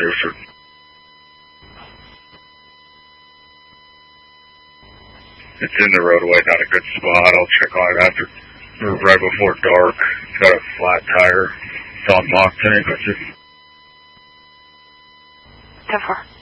Deucer. It's in the roadway, not a good spot. I'll check on it after, right before dark. It's got a flat tire. It's on Mach tank. 10-4.